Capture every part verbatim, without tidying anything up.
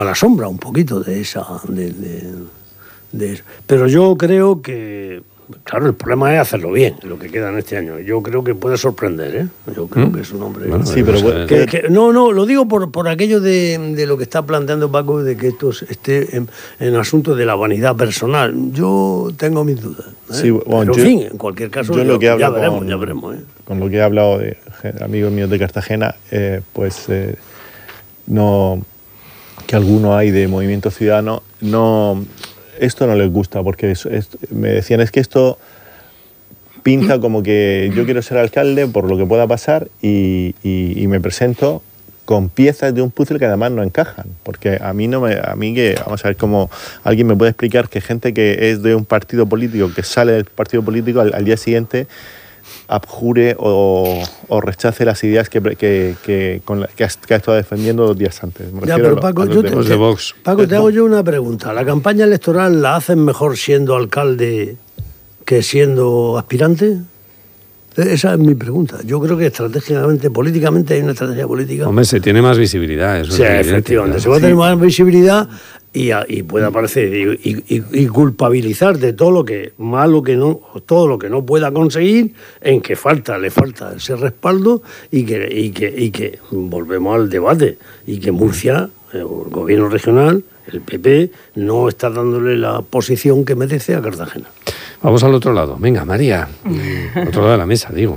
a la sombra un poquito de esa... De, de, de eso. Pero yo creo que... Claro, el problema es hacerlo bien, lo que queda en este año. Yo creo que puede sorprender, ¿eh? Yo creo ¿Mm? que es un hombre... Bueno, sí, pero... Bueno, que, que, no, no, lo digo por, por aquello de, de lo que está planteando Paco, de que esto esté en, en asunto de la vanidad personal. Yo tengo mis dudas, ¿eh? Sí, bueno, pero, en yo, fin, en cualquier caso, yo lo que ya con, veremos, ya veremos. ¿eh? Con lo que he hablado de amigos míos de Cartagena, eh, pues eh, no... que alguno hay de Movimiento Ciudadano, no... Esto no les gusta, porque es, es, me decían, es que esto pinta como que yo quiero ser alcalde por lo que pueda pasar y, y, y me presento con piezas de un puzzle que además no encajan. Porque a mí, no me, a mí que, vamos a ver cómo alguien me puede explicar que gente que es de un partido político, que sale del partido político, al, al día siguiente abjure o, o rechace las ideas que, que, que, con la, que, ha, que ha estado defendiendo dos días antes. Ya, pero Paco, yo te, de Vox. Paco, te hago yo una pregunta. ¿La campaña electoral la hacen mejor siendo alcalde que siendo aspirante? Esa es mi pregunta. Yo creo que estratégicamente, políticamente, hay una estrategia política. Hombre, se tiene más visibilidad. Eso sí, es efectivamente. Se va a tener más visibilidad y, y puede aparecer y, y, y culpabilizar de todo lo que malo que no, todo lo que no pueda conseguir, en que falta, le falta ese respaldo y que, y que, y que volvemos al debate y que Murcia, el gobierno regional, el P P, no está dándole la posición que merece a Cartagena. Vamos al otro lado. Venga, María. Otro lado de la mesa, digo.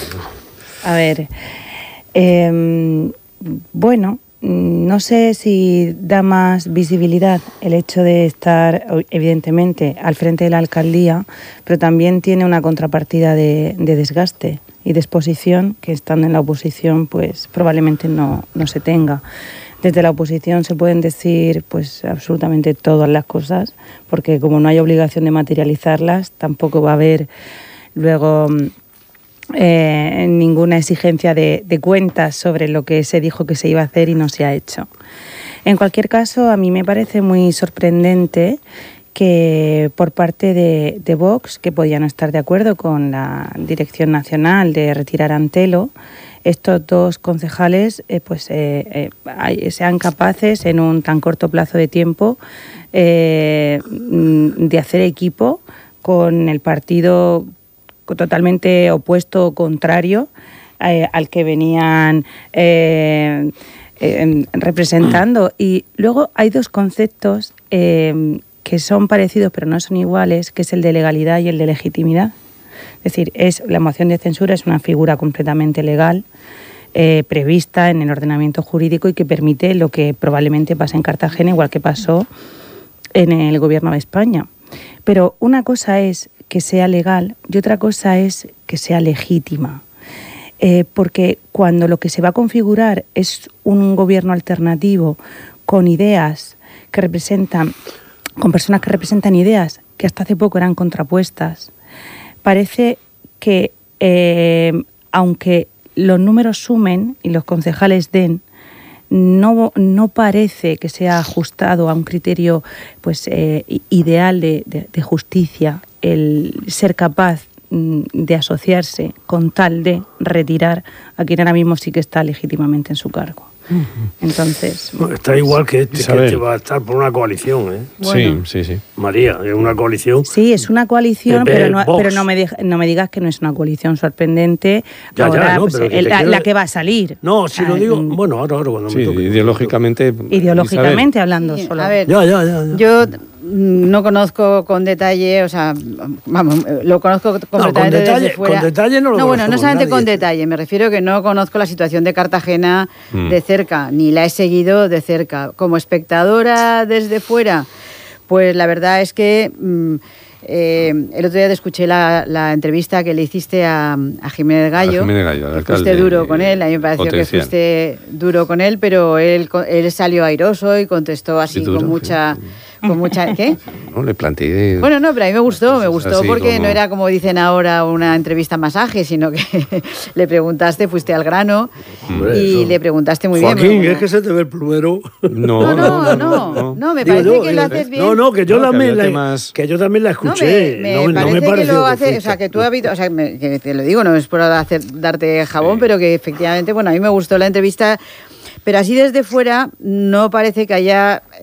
A ver, eh, bueno, no sé si da más visibilidad el hecho de estar, evidentemente, al frente de la alcaldía, pero también tiene una contrapartida de, de desgaste y de exposición que, estando en la oposición, pues probablemente no, no se tenga. Desde la oposición se pueden decir pues absolutamente todas las cosas, porque como no hay obligación de materializarlas, tampoco va a haber luego eh, ninguna exigencia de, de cuentas sobre lo que se dijo que se iba a hacer y no se ha hecho. En cualquier caso, a mí me parece muy sorprendente que por parte de, de Vox, que podía no estar de acuerdo con la Dirección Nacional de retirar a Antelo, estos dos concejales eh, pues, eh, eh, sean capaces en un tan corto plazo de tiempo eh, de hacer equipo con el partido totalmente opuesto o contrario eh, al que venían eh, eh, representando. Y luego hay dos conceptos eh, que son parecidos pero no son iguales, que es el de legalidad y el de legitimidad. Es decir, es, la moción de censura es una figura completamente legal, eh, prevista en el ordenamiento jurídico y que permite lo que probablemente pase en Cartagena, igual que pasó en el Gobierno de España. Pero una cosa es que sea legal y otra cosa es que sea legítima. Eh, porque cuando lo que se va a configurar es un gobierno alternativo con ideas que representan, con personas que representan ideas que hasta hace poco eran contrapuestas, parece que, eh, aunque los números sumen y los concejales den, no, no parece que sea ajustado a un criterio pues, eh, ideal de, de, de justicia el ser capaz de asociarse con tal de retirar a quien ahora mismo sí que está legítimamente en su cargo. Entonces... Bueno, está igual que este, que este va a estar por una coalición, ¿eh? Bueno, sí, sí, sí. María, es una coalición. Sí, es una coalición, pero, no, pero no, me de, no me digas que no es una coalición sorprendente. Ya, ahora, ya, no, pues, el, la, quiero... la que va a salir. No, si ah, lo digo... Bueno, ahora, ahora cuando sí, me toque. Ideológicamente... Ideológicamente hablando sí, solo. A ver, ya, ya, ya, ya. Yo no conozco con detalle, o sea, vamos, lo conozco completamente no, con detalle, desde fuera. Con detalle no lo No, bueno, no solamente nadie. con detalle, me refiero que no conozco la situación de Cartagena mm. de cerca, ni la he seguido de cerca. Como espectadora desde fuera, pues la verdad es que mmm, eh, el otro día te escuché la, la entrevista que le hiciste a, a Jiménez Gallo. A Jiménez Gallo, al alcalde. Fuiste duro con él, a mí me pareció que fuiste duro con él, pero él, él salió airoso y contestó así duro, con mucha... Sí. Con mucha, ¿qué? No, le planteé... Bueno, no, pero a mí me gustó, me gustó porque como... no era como dicen ahora una entrevista masaje, sino que le preguntaste, fuiste al grano Hombre, y eso. le preguntaste muy Joaquín, bien. Joaquín, es que se te ve el plumero. No, no, no, no, no, no, no me parece yo, que lo haces bien. No, no, que yo, no, también, que la, temas... que yo también la escuché. No, me, no, me no parece me que lo hace, que o sea, que tú has visto, o sea, me, que te lo digo, no es por hacer, darte jabón, sí. pero que efectivamente, bueno, a mí me gustó la entrevista. Pero así desde fuera no parece que haya